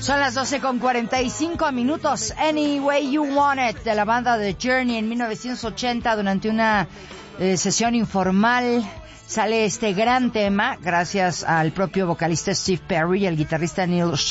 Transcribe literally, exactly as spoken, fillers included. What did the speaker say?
Son las doce con cuarenta y cinco minutos. Any Way You Want It, de la banda The Journey, en mil novecientos ochenta, durante una eh, sesión informal, sale este gran tema, gracias al propio vocalista Steve Perry y al guitarrista Neil